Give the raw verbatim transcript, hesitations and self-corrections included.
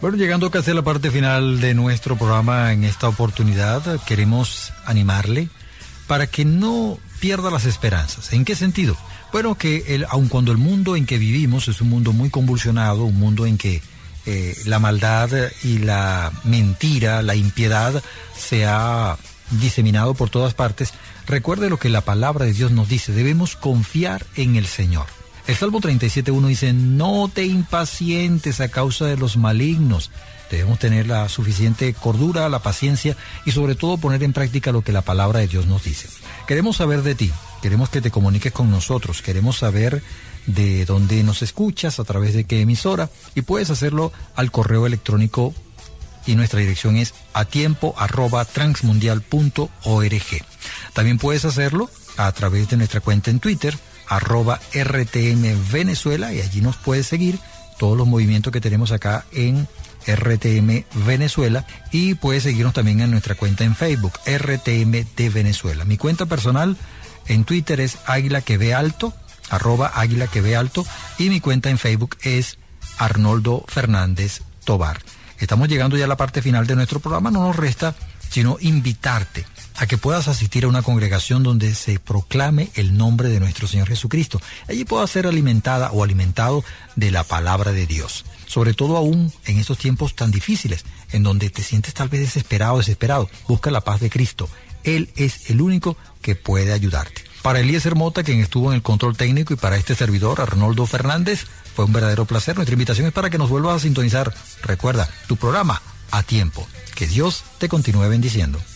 Bueno, llegando casi a la parte final de nuestro programa en esta oportunidad, queremos animarle para que no pierda las esperanzas. ¿En qué sentido? Bueno, que el, aun cuando el mundo en que vivimos es un mundo muy convulsionado, un mundo en que eh, la maldad y la mentira, la impiedad se ha diseminado por todas partes, recuerde lo que la palabra de Dios nos dice: debemos confiar en el Señor. El Salmo treinta y siete uno dice: no te impacientes a causa de los malignos. Debemos tener la suficiente cordura, la paciencia y sobre todo poner en práctica lo que la palabra de Dios nos dice. Queremos saber de ti, queremos que te comuniques con nosotros, queremos saber de dónde nos escuchas, a través de qué emisora, y puedes hacerlo al correo electrónico y nuestra dirección es atiempo arroba transmundial punto org. También puedes hacerlo a través de nuestra cuenta en Twitter, arroba R T M Venezuela, y allí nos puedes seguir todos los movimientos que tenemos acá en R T M Venezuela, y puedes seguirnos también en nuestra cuenta en Facebook, R T M de Venezuela. Mi cuenta personal en Twitter es Águila que ve alto, arroba Águila que ve alto, y mi cuenta en Facebook es Arnoldo Fernández Tobar. Estamos llegando ya a la parte final de nuestro programa. No nos resta sino invitarte a que puedas asistir a una congregación donde se proclame el nombre de nuestro Señor Jesucristo. Allí puedas ser alimentada o alimentado de la palabra de Dios. Sobre todo aún en estos tiempos tan difíciles, en donde te sientes tal vez desesperado, desesperado. Busca la paz de Cristo. Él es el único que puede ayudarte. Para Eliezer Mota, quien estuvo en el control técnico, y para este servidor, Arnoldo Fernández, fue un verdadero placer. Nuestra invitación es para que nos vuelvas a sintonizar. Recuerda, tu programa, A Tiempo. Que Dios te continúe bendiciendo.